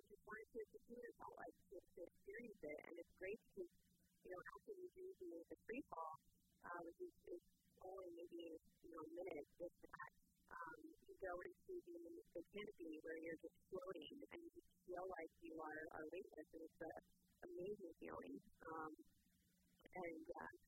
just wanted to see what it felt like to experience it. And it's great because, after you do the free fall, which is only maybe, a minute, if that, you go into the canopy where you're just floating and you just feel like you are weightless, and it's an amazing feeling. And